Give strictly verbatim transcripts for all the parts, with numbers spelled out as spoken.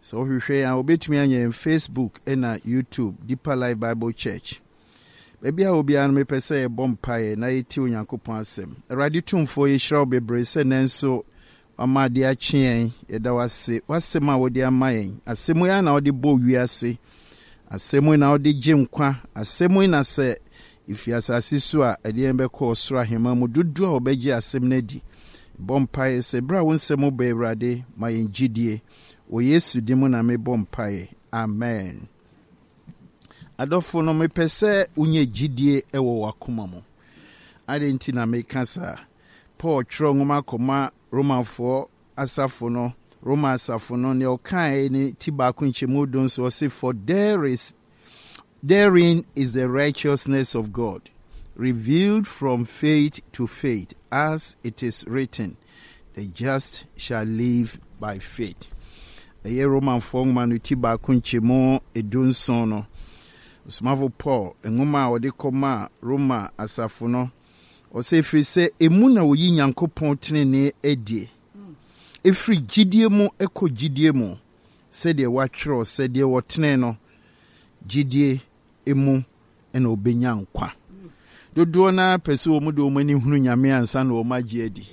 So we share our obetumi anya in Facebook and YouTube Deeper Life Bible Church. Maybe I will be an me pese bompaye na yeti Onyankopon asem. Erade tumfo ye hira obebre se nenso amade a chien yeda wase wasem a wodi amayen asemu ya na wodi bo wiase asemu na wodi gyenkwa asemu na se ifiasase so a ede embe ko osoro ahema mu dudu a obegye asem na di bompaye se bra wonsem ba Ewurade mayen gidie o Yesu dimu na me bompaye amen. Adofo no me pese unye gidie ewo wakoma mo ade nti na me kasa Paul tro ngoma koma Romanfo asafo no Roma asafo no ne okan ni tibako nchemu don so say for there is therein is the righteousness of God revealed from faith to faith, as it is written, the just shall live by faith. Eye Romanfo ngoma no tibako nchemu edun so no Usmavo Paul ngoma ode koma Roma asafo no o se firi se emu na oyi Nyankopon tenene edie efiri gidie mu eko gidie mu se de watwero se de wotene no gidie emu ena obenya nkwa dodo na pese wo mu de omani hunu nyame ansa na o magye adi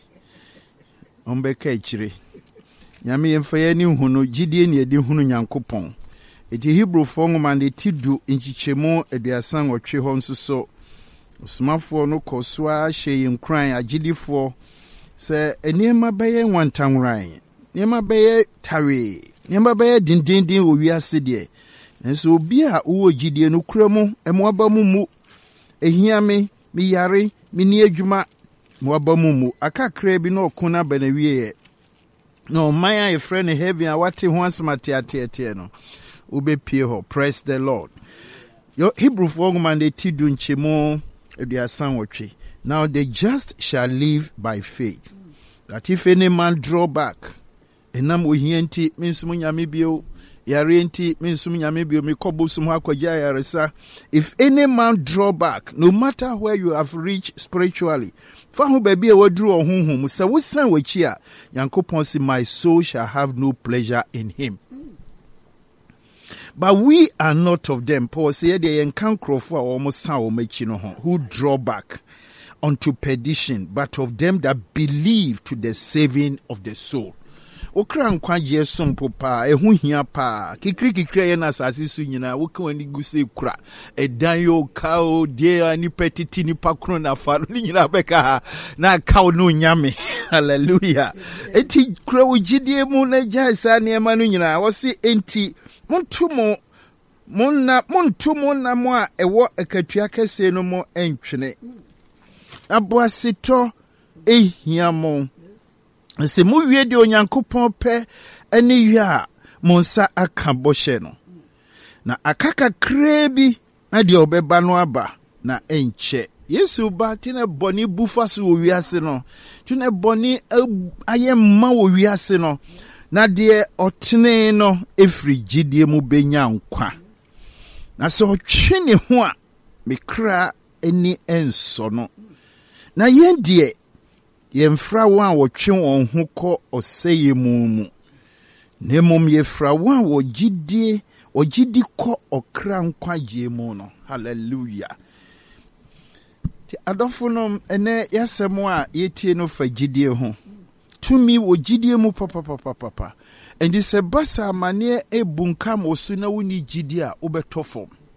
ombeka ikire nyame yemfa ya ni hunu gidie ne edi hunu Nyankopon eti Hebrew fo ngoma de tidu nchichemu eduasan otwe ho nsoso Usmafo no koswa sheyin kran agidifo se enema beye nwantanwran enema beye tawe enema beye dindindin owiase de enso obi a wo gidie no kuramu emoaba mu mu ehiame mi yare mi ni adwuma moaba mu mu akakra bi na okuna banawie no maya e friend heavy a wate ho asmate atete no obepie ho. Praise the Lord. Yo Hebrew for man de tidu nchemo now the just shall live by faith. That if any man draw back, enam ohienti minsum nyame bio yare enti minsum nyame bio me kobusum akwaja yaresa. If any man draw back, no matter where you have reached spiritually, fa ho ba bia wadru ohunhum se wosan wachi a Yankopon say my soul shall have no pleasure in him. But we are not of them. Paul said they encounter for almost who draw back unto perdition, but of them that believe to the saving of the soul. Okra nkwaje sompo pa ehu hia pa kikri kikri na asase su nyina woka wani guse kura edan yo kao die ani petiti ni pakro na faru ni nyina beka na kao no nyame. Hallelujah. Eti kura ugidie mu na jaisa ne ma no nyina wo se enti Montumo monna montumo na mo a ewo akatua kese no mo entwene aboasito ehia mo se mu wie de Onyankopon pe ene wie a monsa aka boshe no na akaka krebi na de obeba no aba na enche Yesu ba tine boni bufaso wo wiase no tune boni ayemma wo wiase no na de otene no efri gidie mu benya nkwa na so twene ho a mekra eni enso no na yen de yemfra wa wo twe won ho ko oseye mu mu nemom yefra wa wo gidie ogidi ko okra nkwa je mu no. Hallelujah. Ti adofo no ene yasemo a yetie no fa gidie ho to me wo gidie mu papa papa papa and this a basa mane e bunkam osu na woni gidie a obetofom